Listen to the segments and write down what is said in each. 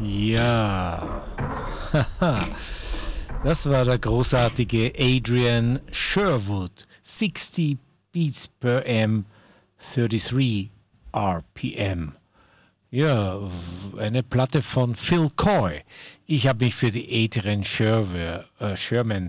Ja, das war der großartige Adrian Sherwood. 60 Beats per M, 33 RPM. Ja, eine Platte von Phil Coy. Ich habe mich für die Adrian Sherwood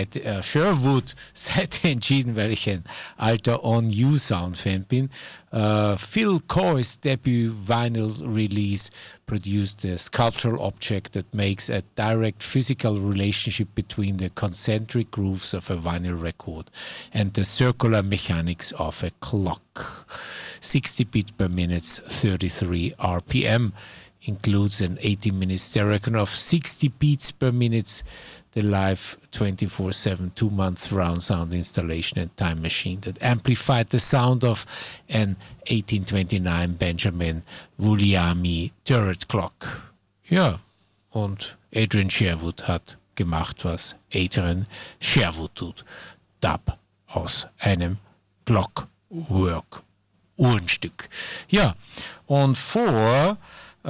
Seite entschieden, weil ich ein alter On-You-Sound-Fan bin. Phil Coy's debut vinyl release produced a sculptural object that makes a direct physical relationship between the concentric grooves of a vinyl record and the circular mechanics of a clock. 60 beats per minute, 33 RPM, includes an 80-minute stereo of 60 beats per minute, the live 24/7 2-month surround sound installation and time machine that amplified the sound of an 1829 Benjamin Vulliamy turret clock. Ja, und Adrian Sherwood hat gemacht, was Adrian Sherwood tut. Dub aus einem Clockwork Uhrenstück. Ja, und vor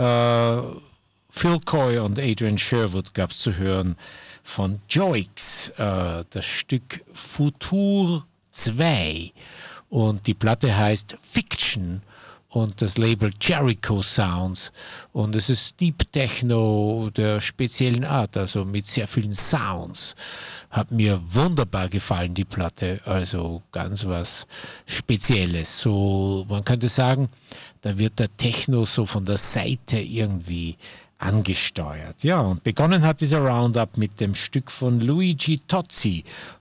Phil Coy und Adrian Sherwood gab es zu hören von Joix das Stück Futur 2 und die Platte heißt Fiction und das Label Jericho Sounds und es ist Deep Techno der speziellen Art, also mit sehr vielen Sounds. Hat mir wunderbar gefallen, die Platte, also ganz was Spezielles. So, man könnte sagen, da wird der Techno so von der Seite irgendwie angesteuert. Ja, und begonnen hat dieser Roundup mit dem Stück von Luigi Tozzi,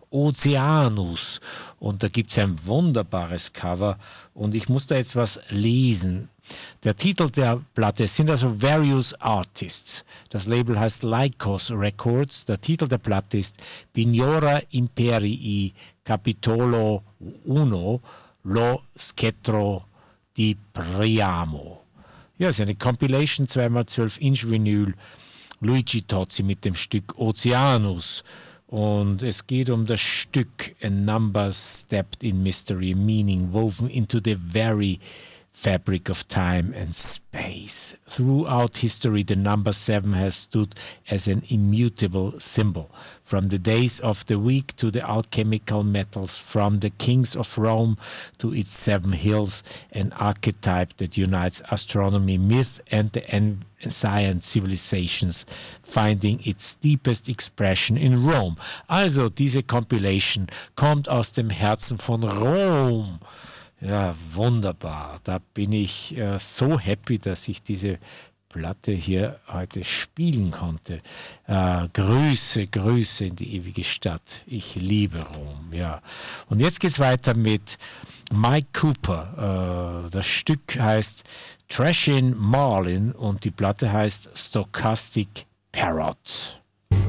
Oceanus. Und da gibt es ein wunderbares Cover und ich muss da jetzt was lesen. Der Titel der Platte sind also Various Artists. Das Label heißt Lycos Records. Der Titel der Platte ist Pignora Imperii Capitolo Uno Lo Schettro di Priamo. Ja, es ist eine Compilation, 2x12 Vinyl, Luigi Tozzi mit dem Stück Oceanus. Und es geht um das Stück A Number Stepped in Mystery, Meaning woven into the very fabric of time and space. Throughout history, the number 7 has stood as an immutable symbol. From the days of the week to the alchemical metals, from the kings of Rome to its 7 hills, an archetype that unites astronomy, myth, and the ancient civilizations, finding its deepest expression in Rome. Also, diese Compilation kommt aus dem Herzen von Rom. Ja, wunderbar. Da bin ich so happy, dass ich diese Platte hier heute spielen konnte. Grüße in die ewige Stadt. Ich liebe Rom. Ja. Und jetzt geht's weiter mit Mike Cooper. Das Stück heißt Trashin' Marlin und die Platte heißt Stochastic Parrot.